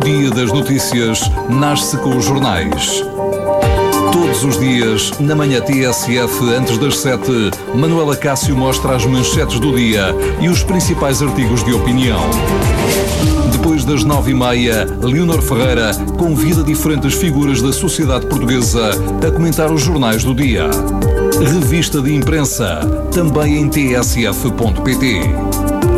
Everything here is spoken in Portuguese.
dia das notícias nasce com os jornais. Todos os dias, na manhã TSF, antes das 7, Manuela Cássio mostra as manchetes do dia e os principais artigos de opinião. Depois das 9h30, Leonor Ferreira convida diferentes figuras da sociedade portuguesa a comentar os jornais do dia. Revista de imprensa, também em tsf.pt.